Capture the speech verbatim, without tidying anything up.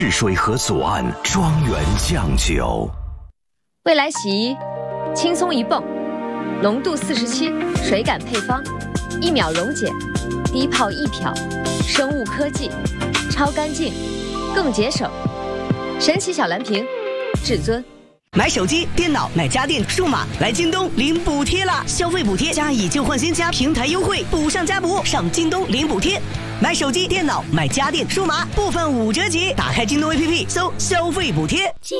治水河左岸庄园酱酒。 未来洗衣，轻松一泵，浓度四十七，水感配方，一秒溶解，低泡一漂，生物科技，超干净，更节省。神奇小蓝瓶，至尊。 买手机、电脑、买家电、数码，来京东领补贴啦！消费补贴加以旧换新加平台优惠，补上加补，上京东领补贴。买手机、电脑、买家电、数码，部分五折起。打开京东 A P P， 搜消费补贴。 京